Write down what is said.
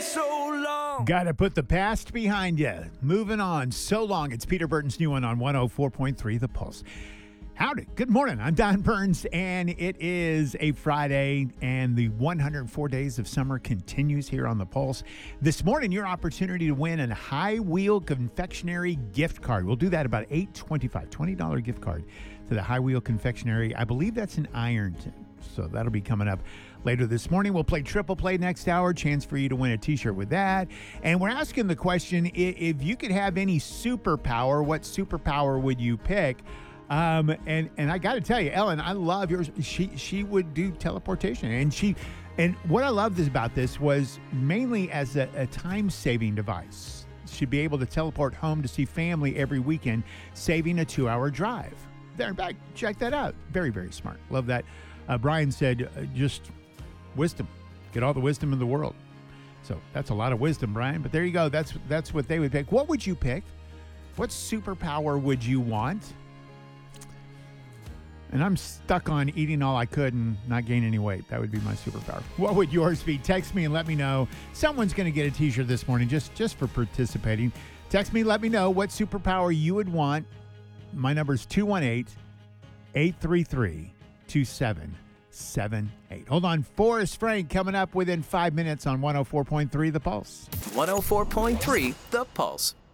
so long. Gotta put the past behind you. Moving on. So long. It's Peter Burton's new one on 104.3 The Pulse. Howdy. Good morning. I'm Don Burns, and it is a Friday, and the 104 days of summer continues here on The Pulse. This morning, your opportunity to win a High Wheel Confectionery gift card. We'll do that about $8.25, $20 gift card to the High Wheel Confectionery. I believe that's in Ironton, so that'll be coming up later this morning. We'll play Triple Play next hour. Chance for you to win a t-shirt with that. And we're asking the question, if you could have any superpower, what superpower would you pick? And I got to tell you, Ellen, I love yours. She would do teleportation, and what I loved about this was mainly as a time-saving device. She'd be able to teleport home to see family every weekend, saving a 2-hour drive. There and back. Check that out. Very, very smart. Love that. Brian said, just wisdom. Get all the wisdom in the world. So that's a lot of wisdom, Brian. But there you go. That's what they would pick. What would you pick? What superpower would you want? And I'm stuck on eating all I could and not gain any weight. That would be my superpower. What would yours be? Text me and let me know. Someone's going to get a t-shirt this morning just for participating. Text me, let me know what superpower you would want. My number is 218-833-2778. Hold on. Forrest Frank coming up within 5 minutes on 104.3 The Pulse. 104.3 The Pulse.